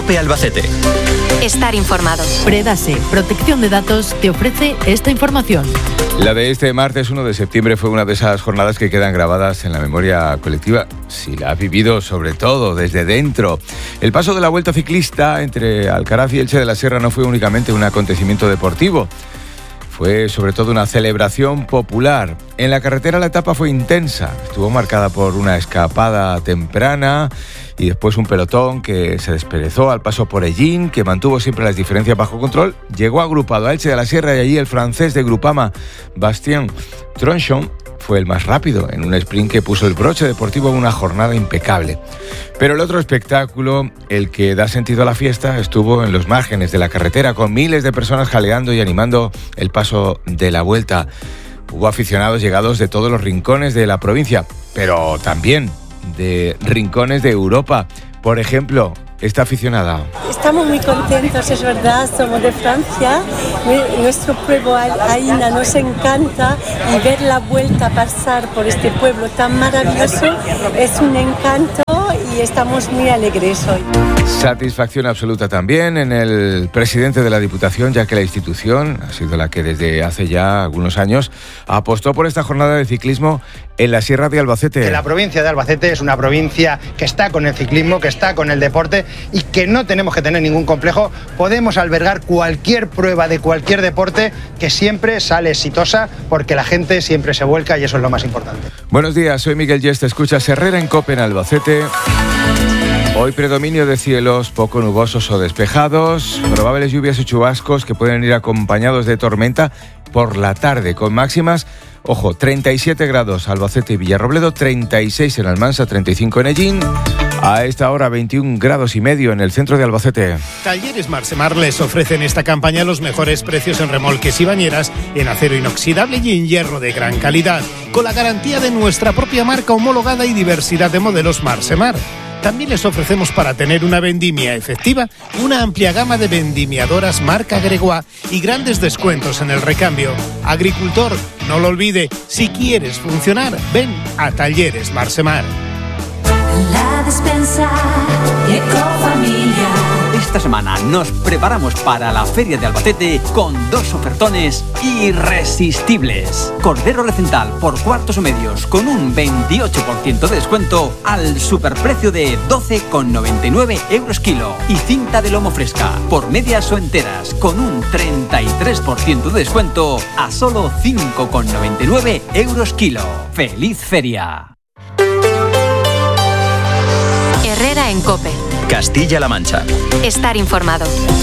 COPE Albacete. Estar informado. Predase, protección de datos, te ofrece esta información. La de este martes 1 de septiembre fue una de esas jornadas que quedan grabadas en la memoria colectiva, si la has vivido sobre todo desde dentro. El paso de la Vuelta Ciclista entre Alcaraz y Elche de la Sierra no fue únicamente un acontecimiento deportivo, fue sobre todo una celebración popular. En la carretera la etapa fue intensa, estuvo marcada por una escapada temprana y después un pelotón que se desperezó al paso por Ellín, que mantuvo siempre las diferencias bajo control, llegó agrupado a Elche de la Sierra y allí el francés de Groupama, Bastien Tronchon, fue el más rápido en un sprint que puso el broche deportivo a una jornada impecable. Pero el otro espectáculo, el que da sentido a la fiesta, estuvo en los márgenes de la carretera con miles de personas jaleando y animando el paso de la Vuelta. Hubo aficionados llegados de todos los rincones de la provincia, pero también de rincones de Europa. Por ejemplo, esta aficionada. Estamos muy contentos, es verdad, somos de Francia, nuestro pueblo Aina nos encanta y ver la Vuelta pasar por este pueblo tan maravilloso es un encanto y estamos muy alegres hoy. Satisfacción absoluta también en el presidente de la Diputación, ya que la institución ha sido la que desde hace ya algunos años apostó por esta jornada de ciclismo en la Sierra de Albacete. Que la provincia de Albacete es una provincia que está con el ciclismo, que está con el deporte y que no tenemos que tener ningún complejo. Podemos albergar cualquier prueba de cualquier deporte que siempre sale exitosa porque la gente siempre se vuelca y eso es lo más importante. Buenos días, soy Miguel Yeste, escuchas Herrera en COPE en Albacete. Hoy predominio de cielos poco nubosos o despejados, probables lluvias y chubascos que pueden ir acompañados de tormenta por la tarde, con máximas, ojo, 37 grados Albacete y Villarrobledo, 36 en Almansa, 35 en Ellín. A esta hora 21 grados y medio en el centro de Albacete. Talleres Marsemar les ofrecen esta campaña los mejores precios en remolques y bañeras en acero inoxidable y en hierro de gran calidad, con la garantía de nuestra propia marca homologada y diversidad de modelos Marsemar. También les ofrecemos, para tener una vendimia efectiva, una amplia gama de vendimiadoras marca Gregoire y grandes descuentos en el recambio. Agricultor, no lo olvide, si quieres funcionar, ven a Talleres Marsemar. La Despensa y Ecofamilia. Esta semana nos preparamos para la Feria de Albacete con dos ofertones irresistibles. Cordero recental por cuartos o medios con un 28% de descuento al superprecio de 12,99 euros kilo. Y cinta de lomo fresca por medias o enteras con un 33% de descuento a solo 5,99 euros kilo. ¡Feliz feria! Herrera en COPE. Castilla-La Mancha. Estar informado.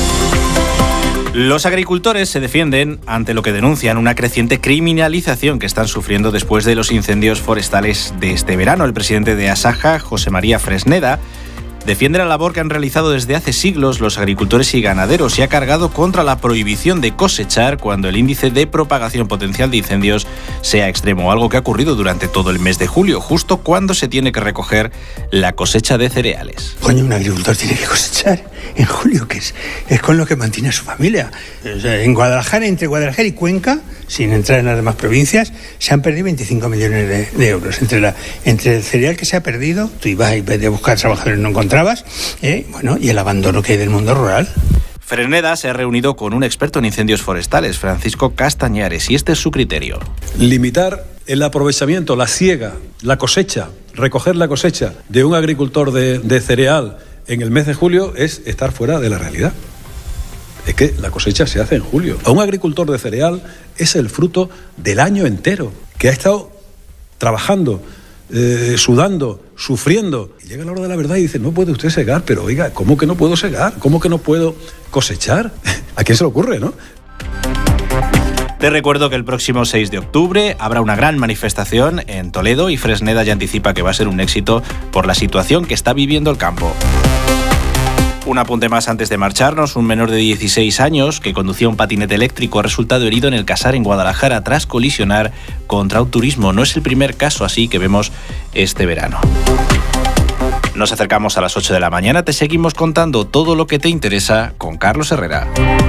Los agricultores se defienden ante lo que denuncian una creciente criminalización que están sufriendo después de los incendios forestales de este verano. El presidente de Asaja, José María Fresneda, defiende la labor que han realizado desde hace siglos los agricultores y ganaderos y ha cargado contra la prohibición de cosechar cuando el índice de propagación potencial de incendios sea extremo, algo que ha ocurrido durante todo el mes de julio, justo cuando se tiene que recoger la cosecha de cereales. Coño, un agricultor tiene que cosechar en julio, que es con lo que mantiene a su familia. O sea, en Guadalajara, entre Guadalajara y Cuenca, sin entrar en las demás provincias, se han perdido 25 millones de euros. Entre el cereal que se ha perdido, tú ibas a buscar trabajadores, no encontrabas, y el abandono que hay del mundo rural. Fresneda se ha reunido con un experto en incendios forestales, Francisco Castañares, y este es su criterio. Limitar el aprovechamiento, la siega, la cosecha, recoger la cosecha de un agricultor de cereal en el mes de julio es estar fuera de la realidad. Es que la cosecha se hace en julio. A un agricultor de cereal es el fruto del año entero, que ha estado trabajando, sudando, sufriendo. Y llega la hora de la verdad y dice, no puede usted segar, pero oiga, ¿cómo que no puedo segar? ¿Cómo que no puedo cosechar? ¿A quién se le ocurre, no? Te recuerdo que el próximo 6 de octubre habrá una gran manifestación en Toledo y Fresneda ya anticipa que va a ser un éxito por la situación que está viviendo el campo. Un apunte más antes de marcharnos. Un menor de 16 años que conducía un patinete eléctrico ha resultado herido en el Casar, en Guadalajara, tras colisionar contra un turismo. No es el primer caso así que vemos este verano. Nos acercamos a las 8 de la mañana. Te seguimos contando todo lo que te interesa con Carlos Herrera.